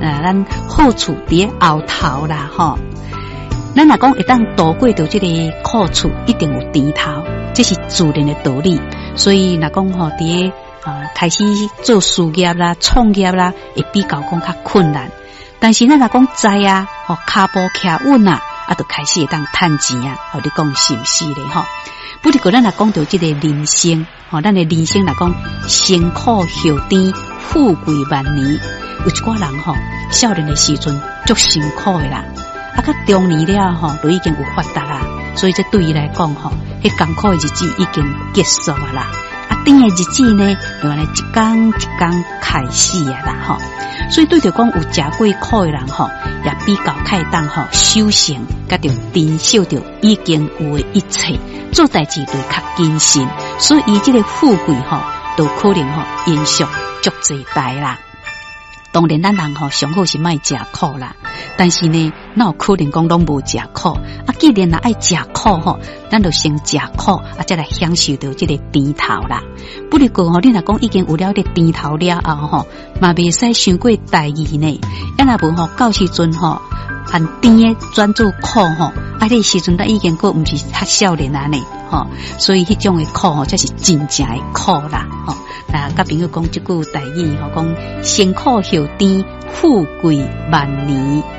咱好处伫后头啦吼。咱若讲一旦度过到这个苦处，一定有甜头，这是自然的道理。所以若讲吼，伫开始做事业啦、创业啦，会比较讲较困难。但是咱若讲知啊，吼骹步徛稳啊，就开始会当趁钱啊。你讲是不是咧？吼，不过咱若讲到这个人生，吼，咱的人生若讲辛苦后甜，富贵万年。有一寡人吼，少年的时阵足辛苦的啦。到中年了吼，都已经有发达啦，所以这对伊来讲吼，迄艰苦的日子已经结束啊啦。甜的日子呢，就安尼一天一天开始啊啦吼。所以对着讲有食过苦的人吼，也比较开当吼修行，甲着珍惜着已经有的一切，做代志就较谨慎，所以伊这个富贵吼，都可能吼延续足济代啦。当然，咱人吼上好是莫食苦啦，但是呢，哪有可能讲拢无食苦？既然若爱食苦吼，咱就先食苦，再来享受到这个甜头啦。不过吼，你若讲已经有了这甜头了后吼，嘛袂使伤过第二呢。要若无吼，到时阵吼，含甜的转做苦吼，这时阵咱已经个毋是较少年啊呢吼，所以迄种的苦吼，才是真正的苦啦吼。那甲朋友讲即句台语吼，讲辛苦后甜，富贵万年。